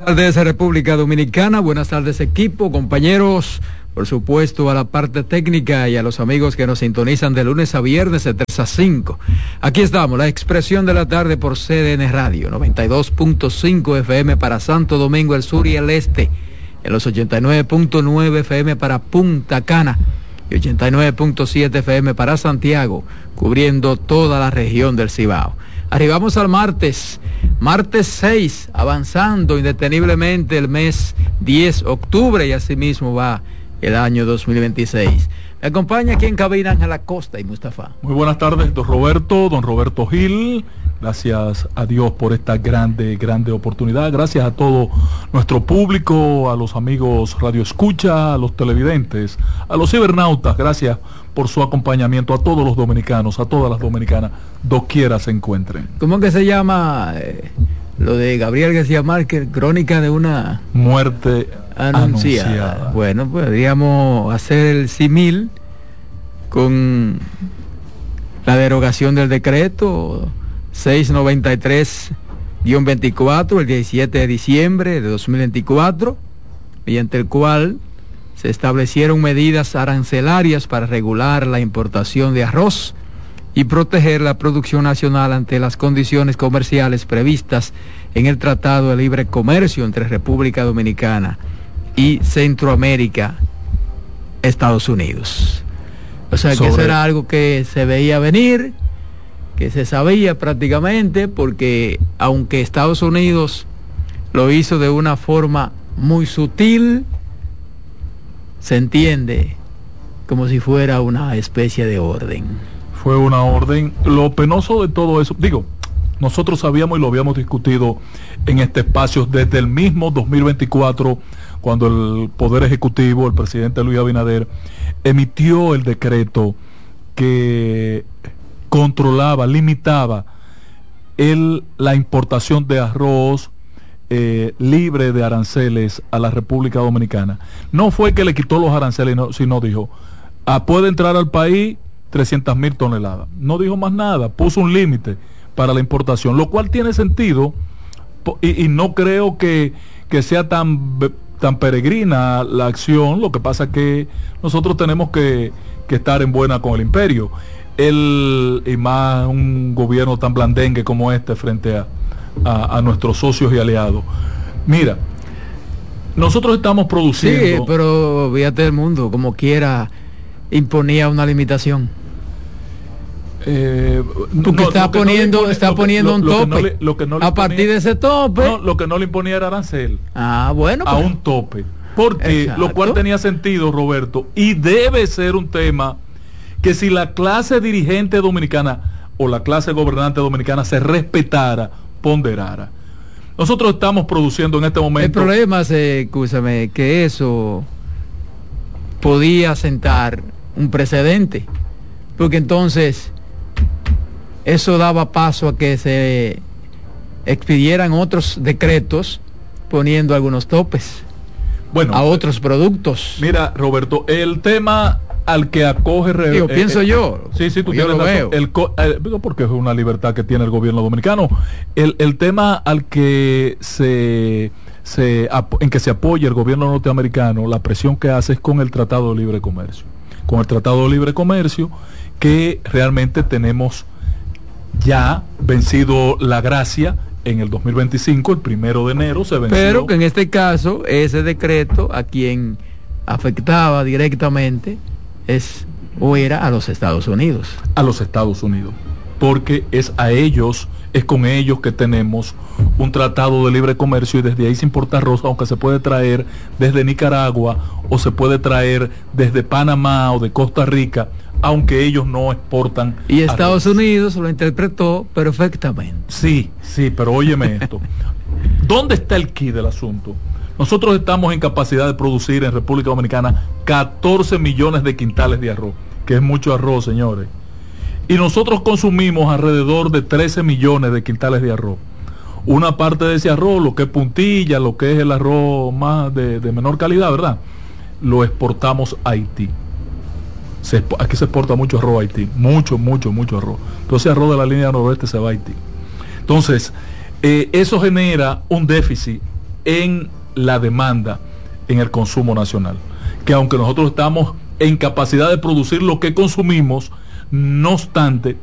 Buenas tardes, República Dominicana. Buenas tardes, equipo, compañeros. Por supuesto, a la parte técnica y a los amigos que nos sintonizan de lunes a viernes de 3 a 5. Aquí estamos, la expresión de la tarde por CDN Radio, 92.5 FM para Santo Domingo, el sur y el este, en los 89.9 FM para Punta Cana y 89.7 FM para Santiago, cubriendo toda la región del Cibao. Arribamos al martes 6, avanzando indeteniblemente el mes 10 de octubre y asimismo va el año 2026. Me acompaña aquí en cabina Ángela Costa y Mustafa. Muy buenas tardes, don Roberto Gil. Gracias a Dios por esta grande oportunidad. Gracias a todo nuestro público, a los amigos Radio Escucha, a los televidentes, a los cibernautas. Gracias por su acompañamiento, a todos los dominicanos, a todas las dominicanas, doquiera se encuentren. ¿Cómo que se llama lo de Gabriel García Márquez? Crónica de una muerte anunciada. Bueno, podríamos hacer el símil con la derogación del decreto 693-24 el 17 de diciembre de 2024, mediante el cual se establecieron medidas arancelarias para regular la importación de arroz y proteger la producción nacional ante las condiciones comerciales previstas en el Tratado de Libre Comercio entre República Dominicana y Centroamérica, Estados Unidos. O sea, que eso era algo que se veía venir, que se sabía prácticamente, porque aunque Estados Unidos lo hizo de una forma muy sutil, se entiende como si fuera una especie de orden. Fue una orden. Lo penoso de todo eso, nosotros sabíamos y lo habíamos discutido en este espacio desde el mismo 2024, cuando el Poder Ejecutivo, el presidente Luis Abinader, emitió el decreto que controlaba, limitaba la importación de arroz libre de aranceles a la República Dominicana. No fue que le quitó los aranceles, sino dijo, puede entrar al país 300,000 toneladas. No dijo más nada, puso un límite para la importación, lo cual tiene sentido, y no creo que sea tan peregrina la acción. Lo que pasa es que nosotros tenemos que estar en buena con el imperio, y más un gobierno tan blandengue como este frente a nuestros socios y aliados. Mira, nosotros estamos produciendo... Sí, pero fíjate, el mundo como quiera imponía una limitación. Porque está poniendo un tope. A partir de ese tope... No, lo que no le imponía era arancel. Bueno. A un tope. Porque, exacto, lo cual tenía sentido, Roberto, y debe ser un tema que si la clase dirigente dominicana o la clase gobernante dominicana se respetara, ponderara. Nosotros estamos produciendo en este momento... El problema es, escúchame, que eso podía sentar un precedente, porque entonces eso daba paso a que se expidieran otros decretos poniendo algunos topes a otros productos. Mira, Roberto, el tema al que acoge... pienso yo. Sí, tú tienes razón. Porque es una libertad que tiene el gobierno dominicano. El tema al que en que se apoya el gobierno norteamericano, la presión que hace es con el Tratado de Libre Comercio. Con el Tratado de Libre Comercio, que realmente tenemos ya vencido la gracia en el 2025, el 1 de enero se venció. Pero que en este caso, ese decreto a quien afectaba directamente era a los Estados Unidos. A los Estados Unidos, porque es con ellos que tenemos un tratado de libre comercio, y desde ahí se importa arroz, aunque se puede traer desde Nicaragua o se puede traer desde Panamá o de Costa Rica, aunque ellos no exportan. Y Estados Unidos lo interpretó perfectamente. Sí, pero óyeme esto. ¿Dónde está el quid del asunto? Nosotros estamos en capacidad de producir en República Dominicana 14 millones de quintales de arroz, que es mucho arroz, señores. Y nosotros consumimos alrededor de 13 millones de quintales de arroz. Una parte de ese arroz, lo que es puntilla, lo que es el arroz más de menor calidad, ¿verdad?, lo exportamos a Haití. Aquí se exporta mucho arroz a Haití, mucho arroz. Entonces arroz de la línea noroeste se va a Haití. Entonces, eso genera un déficit en la demanda en el consumo nacional. Que aunque nosotros estamos en capacidad de producir lo que consumimos, no obstante,